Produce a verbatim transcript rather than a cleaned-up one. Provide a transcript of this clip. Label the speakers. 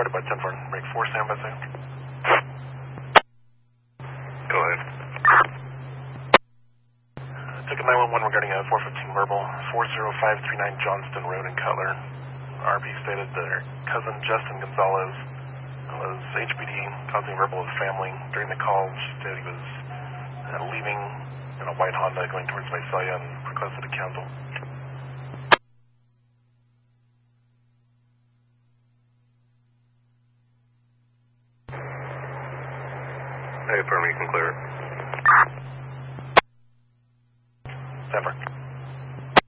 Speaker 1: reported by ten four, break four, stand by second.
Speaker 2: Go ahead.
Speaker 1: Uh, ticket nine one one regarding a four fifteen verbal, four zero five three nine Johnston Road in Cutler. R P stated their cousin Justin Gonzalez was H B D causing verbal with family. During the call, she said he was uh, leaving in a white Honda going towards Visalia and requested to cancel.
Speaker 2: Hey, firm, you can clear it.
Speaker 1: Never.